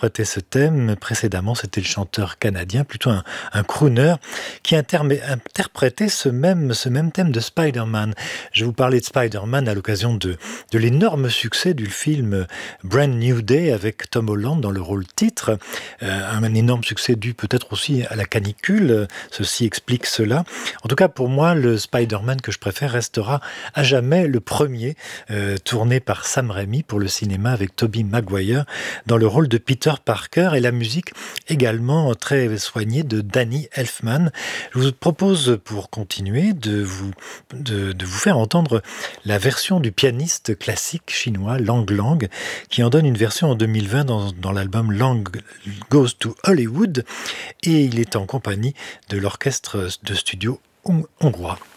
interprétait ce thème. Précédemment, c'était le chanteur canadien, plutôt un crooner, qui interprétait ce même thème de Spider-Man. Je vais vous parler de Spider-Man à l'occasion de l'énorme succès du film Brand New Day avec Tom Holland dans le rôle titre. Un énorme succès dû peut-être aussi à la canicule. Ceci explique cela. En tout cas, pour moi, le Spider-Man que je préfère restera à jamais le premier, tourné par Sam Raimi pour le cinéma avec Tobey Maguire dans le rôle de Peter Parker, et la musique également très soignée de Danny Elfman. Je vous propose, pour continuer, de vous faire entendre la version du pianiste classique chinois Lang Lang, qui en donne une version en 2020 dans l'album Lang Goes to Hollywood, et il est en compagnie de l'orchestre de studio hongrois.